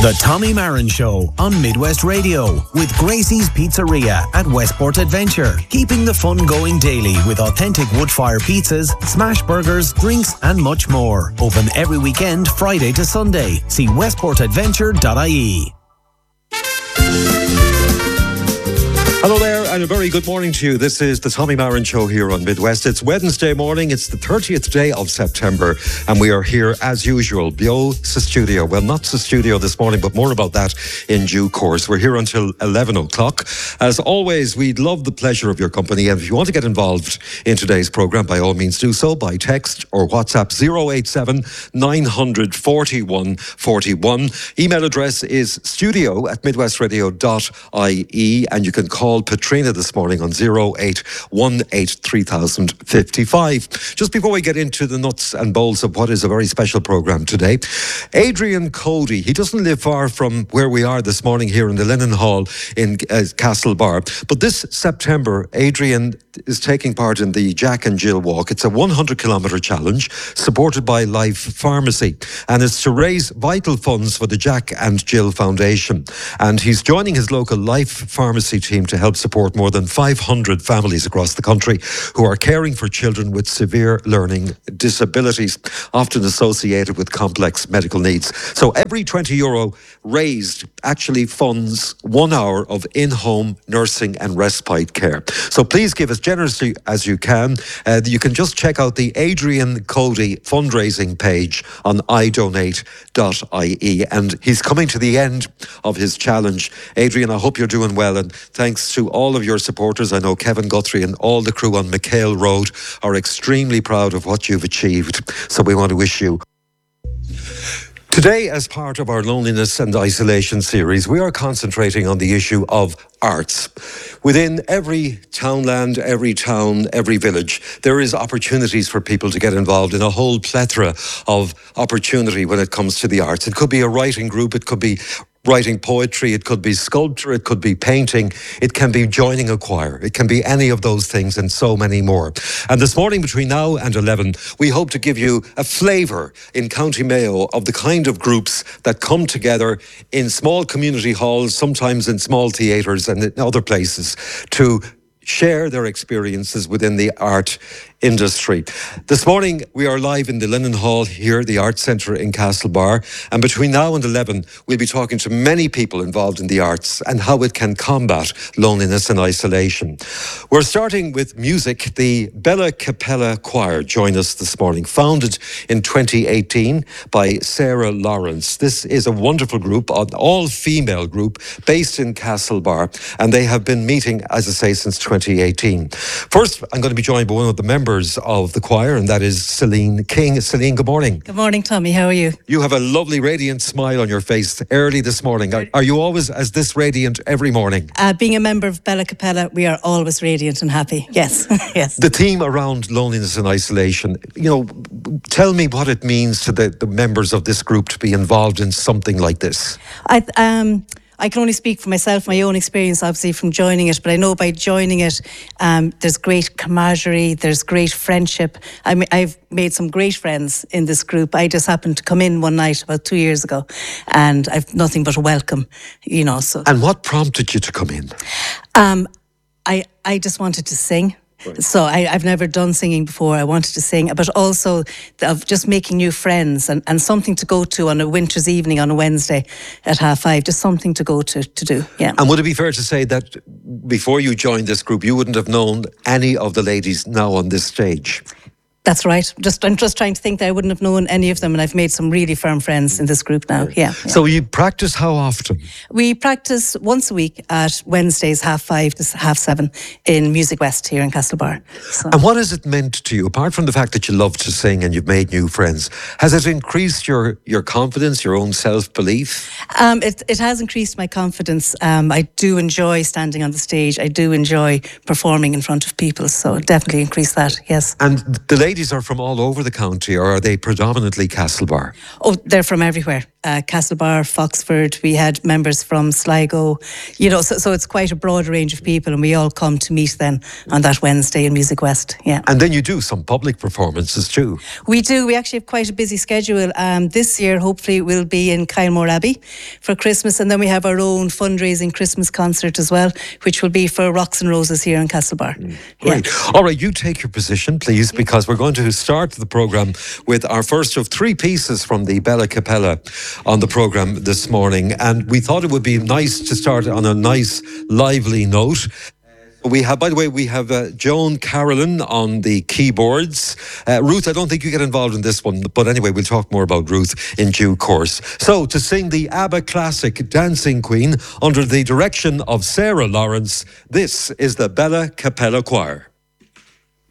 The Tommy Marin Show on Midwest Radio with Gracie's Pizzeria at Westport Adventure. Keeping the fun going daily with authentic wood-fire pizzas, smash burgers, drinks and much more. Open every weekend, Friday to Sunday. See westportadventure.ie. Hello there and a very good morning to you. This is the Tommy Marin Show here on Midwest. It's Wednesday morning. It's the 30th day of September and we are here as usual. Bio sa studio. Well, not sa studio this morning, but more about that in due course. We're here until 11 o'clock. As always, we'd love the pleasure of your company. And if you want to get involved in today's programme, by all means do so by text or WhatsApp 087 900 41 41. Email address is studio@midwestradio.ie and you can call Patrina this morning on 0818 3055. Just before we get into the nuts and bolts of what is a very special programme today, Adrian Cody, he doesn't live far from where we are this morning here in the Lennon Hall in Castlebar. But this September, Adrian is taking part in the Jack and Jill Walk. It's a 100-kilometre challenge supported by Life Pharmacy and it's to raise vital funds for the Jack and Jill Foundation. And he's joining his local Life Pharmacy team to help support more than 500 families across the country who are caring for children with severe learning disabilities, often associated with complex medical needs. So every €20 raised actually funds 1 hour of in-home nursing and respite care. So please give as generously as you can. You can just check out the Adrian Cody fundraising page on idonate.ie. And he's coming to the end of his challenge. Adrian, I hope you're doing well, and thanks to all of your supporters. I know Kevin Guthrie and all the crew on McHale Road are extremely proud of what you've achieved. So we want to wish you. Today, as part of our Loneliness and Isolation series, we are concentrating on the issue of arts. Within every townland, every town, every village, there is opportunities for people to get involved in a whole plethora of opportunity when it comes to the arts. It could be a writing group, it could be writing poetry, it could be sculpture, it could be painting, it can be joining a choir, it can be any of those things and so many more. And this morning between now and 11, we hope to give you a flavour in County Mayo of the kind of groups that come together in small community halls, sometimes in small theatres and in other places to share their experiences within the art industry. This morning, we are live in the Lennon Hall here, the Arts Centre in Castlebar. And between now and 11, we'll be talking to many people involved in the arts and how it can combat loneliness and isolation. We're starting with music. The Bella Capella Choir join us this morning, founded in 2018 by Sarah Lawrence. This is a wonderful group, an all-female group based in Castlebar, and they have been meeting, as I say, since 2018. First, I'm going to be joined by one of the members of the choir, and that is Celine King. Celine, good morning. Good morning, Tommy. How are you? You have a lovely, radiant smile on your face early this morning. Are you always as this radiant every morning? Being a member of Bella Capella, we are always radiant and happy. Yes, yes. The theme around loneliness and isolation, tell me what it means to the members of this group to be involved in something like this. I can only speak for myself, my own experience, obviously, from joining it. But I know by joining it, there's great camaraderie, there's great friendship. I've made some great friends in this group. I just happened to come in one night about 2 years ago, and I've nothing but a welcome, So. And what prompted you to come in? I just wanted to sing. Right. So I've never done singing before. I wanted to sing, but also of just making new friends and something to go to on a winter's evening on a Wednesday at 5:30, just something to go to do. Yeah. And would it be fair to say that before you joined this group, you wouldn't have known any of the ladies now on this stage? That's right. I'm just trying to think that I wouldn't have known any of them, and I've made some really firm friends in this group now. Yeah. So you practice how often? We practice once a week at Wednesdays 5:30 to 7:30 in Music West here in Castlebar. So. And what has it meant to you, apart from the fact that you love to sing and you've made new friends? Has it increased your confidence, your own self-belief? It has increased my confidence. I do enjoy standing on the stage. I do enjoy performing in front of people. So it definitely increased that, yes. And the ladies are from all over the county, or are they predominantly Castlebar? Oh, they're from everywhere. Castlebar, Foxford, we had members from Sligo, so it's quite a broad range of people, and we all come to meet then on that Wednesday in Music West. Yeah. And then you do some public performances too. We do. We actually have quite a busy schedule. This year, hopefully, we'll be in Kylemore Abbey for Christmas, and then we have our own fundraising Christmas concert as well, which will be for Rocks and Roses here in Castlebar. Great. Yeah. All right, you take your position, please, because we're going to start the programme with our first of 3 pieces from the Bella Capella on the programme this morning. And we thought it would be nice to start on a nice, lively note. We have, by the way, Joan Carolyn on the keyboards. Ruth, I don't think you get involved in this one, but anyway, we'll talk more about Ruth in due course. So, to sing the ABBA classic Dancing Queen under the direction of Sarah Lawrence, this is the Bella Capella Choir.